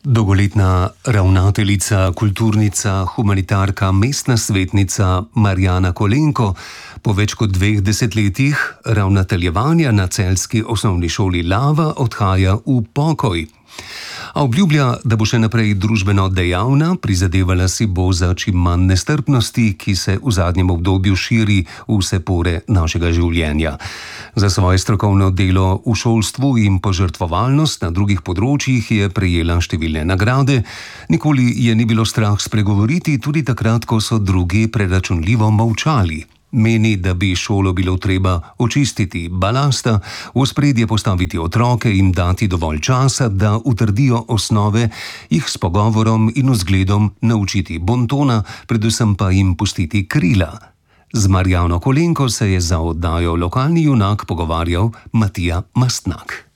Dolgoletna ravnateljica, kulturnica, humanitarka, mestna svetnica Marjana Kolenko po več kot 2 desetletjih ravnateljevanja na celjski osnovni šoli Lava odhaja v pokoj. A obljublja, da bo še naprej družbeno dejavna, prizadevala si bo za čim manj nestrpnosti, ki se v zadnjem obdobju širi v vse pore našega življenja. Za svoje strokovno delo v šolstvu in požrtvovalnost na drugih področjih je prejela številne nagrade, nikoli je ni bilo strah spregovoriti, tudi takrat, ko so drugi preračunljivo molčali. Meni, da bi šolo bilo treba očistiti balasta, v ospredje postaviti otroke, jim dati dovolj časa, da utrdijo osnove, jih s pogovorom in vzgledom naučiti bontona, predvsem pa jim pustiti krila. Z Marjano Kolenko se je za oddajo Lokalni junak pogovarjal Matija Mastnak.